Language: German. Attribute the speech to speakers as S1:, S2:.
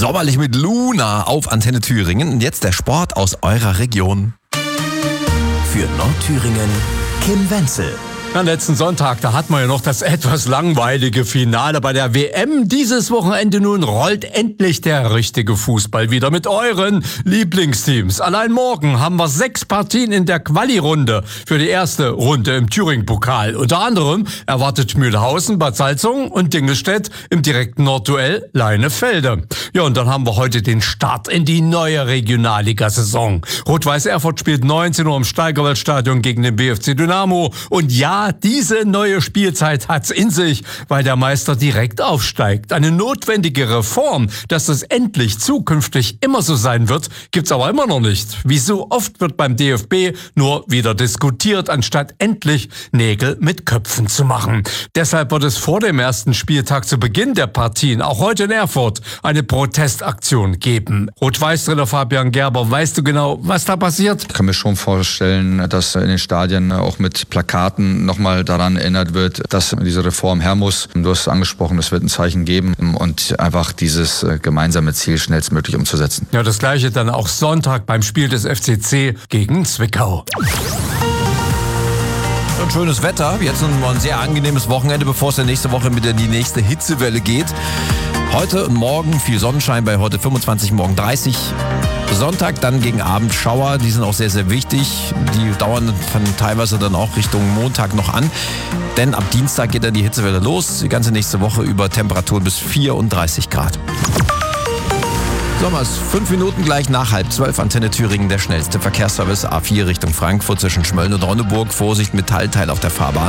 S1: Sommerlich mit Luna auf Antenne Thüringen. Und jetzt der Sport aus eurer Region.
S2: Für Nordthüringen Kim Wenzel.
S3: Am letzten Sonntag, da hatten wir ja noch das etwas langweilige Finale bei der WM. Dieses Wochenende nun rollt endlich der richtige Fußball wieder mit euren Lieblingsteams. Allein morgen haben wir 6 Partien in der Quali-Runde für die erste Runde im Thüringen-Pokal. Unter anderem erwartet Mühlhausen, Bad Salzungen und Dingelstedt im direkten Nordduell Leinefelde. Ja, und dann haben wir heute den Start in die neue Regionalliga-Saison. Rot-Weiß Erfurt spielt 19 Uhr im Steigerwaldstadion gegen den BFC Dynamo. Und ja, diese neue Spielzeit hat's in sich, weil der Meister direkt aufsteigt. Eine notwendige Reform, dass es endlich zukünftig immer so sein wird, gibt's aber immer noch nicht. Wie so oft wird beim DFB nur wieder diskutiert, anstatt endlich Nägel mit Köpfen zu machen. Deshalb wird es vor dem ersten Spieltag zu Beginn der Partien, auch heute in Erfurt, eine Protestaktion geben. Rot-Weiß-Trainer Fabian Gerber, weißt du genau, was da passiert?
S4: Ich kann mir schon vorstellen, dass in den Stadien auch mit Plakaten nochmal daran erinnert wird, dass diese Reform her muss. Du hast es angesprochen, es wird ein Zeichen geben und einfach dieses gemeinsame Ziel schnellstmöglich umzusetzen.
S3: Ja, das Gleiche dann auch Sonntag beim Spiel des FCC gegen Zwickau.
S1: Und schönes Wetter. Jetzt ein sehr angenehmes Wochenende, bevor es dann nächste Woche wieder in die nächste Hitzewelle geht. Heute und morgen viel Sonnenschein, bei heute 25, morgen 30. Sonntag dann gegen Abend Schauer, die sind auch sehr, sehr wichtig. Die dauern teilweise dann auch Richtung Montag noch an. Denn ab Dienstag geht dann die Hitzewelle los. Die ganze nächste Woche über Temperaturen bis 34 Grad. Sommers, 5 Minuten gleich nach 11:30, Antenne Thüringen, der schnellste Verkehrsservice A4 Richtung Frankfurt zwischen Schmölln und Ronneburg. Vorsicht, Metallteil auf der Fahrbahn.